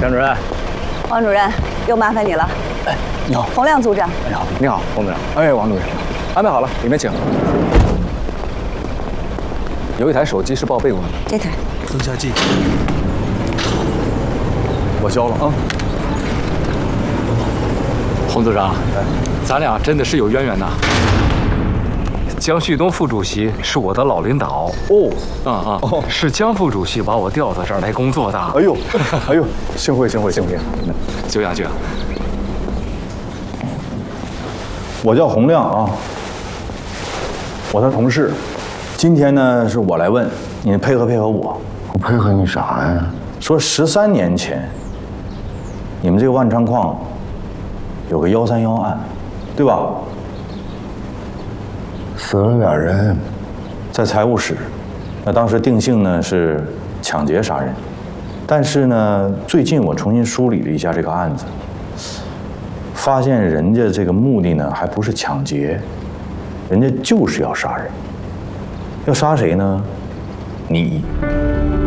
陈主任， 王主任，又麻烦你了。 哎，你好， 洪亮组长。 你好，你好，洪组长。哎，王主任，安排好了，里面请。有一台手机是报备过的， 这台。 增加剂。 我交了啊。 洪组长，咱俩真的是有渊源呐。江旭东副主席是我的老领导哦， 是江副主席把我调到这儿来工作的。 哎呦，哎呦，幸会幸会幸会， 久仰久仰。 我叫洪亮啊，我的同事。今天呢是我来问你，配合配合我。 我配合你啥呀？ 说13年前，你们这个万昌矿有个131案，对吧？ 死了2人， 在财务室。那当时定性呢是抢劫杀人，但是呢，最近我重新梳理了一下这个案子，发现人家这个目的呢还不是抢劫，人家就是要杀人。要杀谁呢？你。